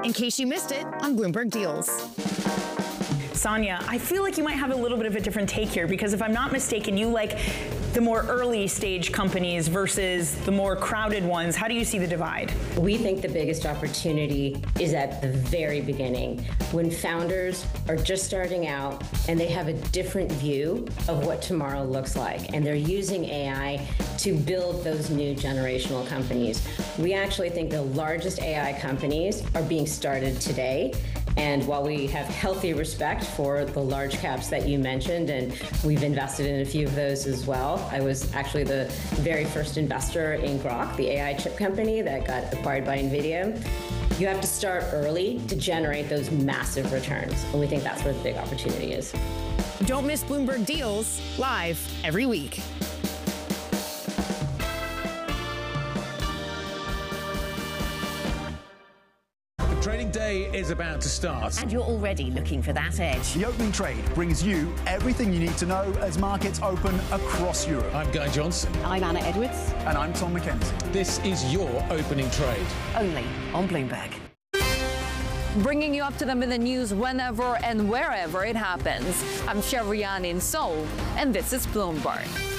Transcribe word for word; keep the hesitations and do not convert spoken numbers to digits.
in case you missed it on Bloomberg Deals. Sonia, I feel like you might have a little bit of a different take here, because if I'm not mistaken, you like the more early stage companies versus the more crowded ones. How do you see the divide? We think the biggest opportunity is at the very beginning, when founders are just starting out and they have a different view of what tomorrow looks like, and they're using A I to build those new generational companies. We actually think the largest A I companies are being started today. And while we have healthy respect for the large caps that you mentioned, and we've invested in a few of those as well, I was actually the very first investor in Grok, the A I chip company that got acquired by NVIDIA. You have to start early to generate those massive returns, and we think that's where the big opportunity is. Don't miss Bloomberg Deals, live every week. Trading day is about to start. And you're already looking for that edge. The Opening Trade brings you everything you need to know as markets open across Europe. I'm Guy Johnson. I'm Anna Edwards. And I'm Tom McKenzie. This is your Opening Trade. Only on Bloomberg. Bringing you up to them in the news whenever and wherever it happens. I'm Sherian in Seoul, and this is Bloomberg.